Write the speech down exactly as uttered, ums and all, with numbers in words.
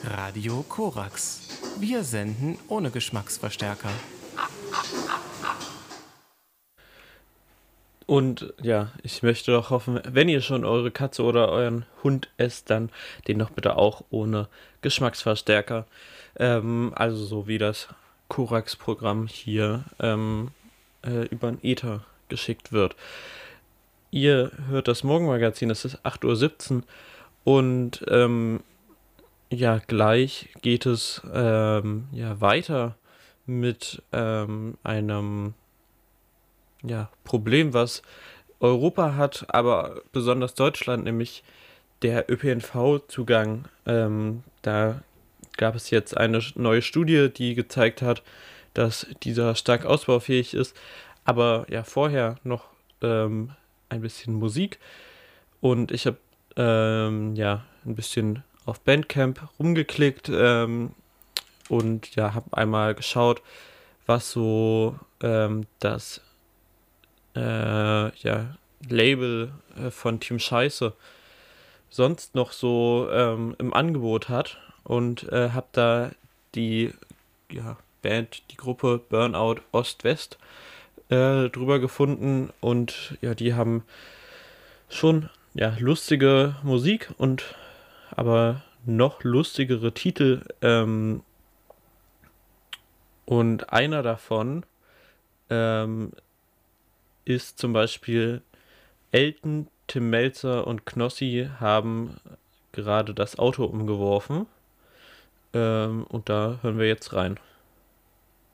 Radio Korax. Wir senden ohne Geschmacksverstärker. Und ja, ich möchte doch hoffen, wenn ihr schon eure Katze oder euren Hund esst, dann den doch bitte auch ohne Geschmacksverstärker. Ähm, also so wie das Korax-Programm hier ähm, äh, über den Äther geschickt wird. Ihr hört das Morgenmagazin, es ist acht Uhr siebzehn und ähm, ja, gleich geht es ähm, ja, weiter mit ähm, einem ja, Problem, was Europa hat, aber besonders Deutschland, nämlich der Ö P N V-Zugang. Ähm, da gab es jetzt eine neue Studie, die gezeigt hat, dass dieser stark ausbaufähig ist. Aber ja, vorher noch ähm, ein bisschen Musik. Und ich habe ähm, ja ein bisschen auf Bandcamp rumgeklickt ähm, und ja, habe einmal geschaut, was so ähm, das äh, ja, Label äh, von Team Scheiße sonst noch so ähm, im Angebot hat und äh, habe da die ja, Band, die Gruppe Burnout Ost-West äh, drüber gefunden und ja, die haben schon ja, lustige Musik und aber noch lustigere Titel ähm, und einer davon ähm, ist zum Beispiel Elton, Tim Melzer und Knossi haben gerade das Auto umgeworfen. Ähm, und da hören wir jetzt rein.